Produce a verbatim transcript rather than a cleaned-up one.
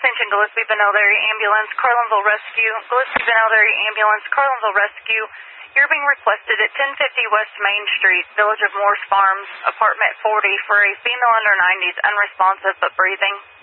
Attention Gillespie Benel Area Ambulance, Carlinville Rescue. Gillespie Benel Area Ambulance, Carlinville Rescue. You're being requested at ten fifty West Main Street, Village of Morse Farms, apartment forty, for a female under nineties, unresponsive but breathing.